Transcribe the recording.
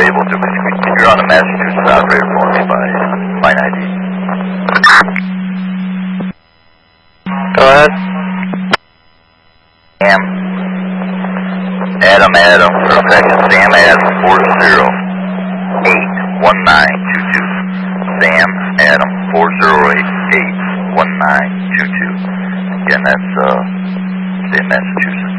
you're able to, if you're on the Massachusetts operator for me by line ID. Go ahead. Sam. Adam, for a second. Sam, 408-1922. Sam, Adam, 408-1922. Again, that's state of Massachusetts.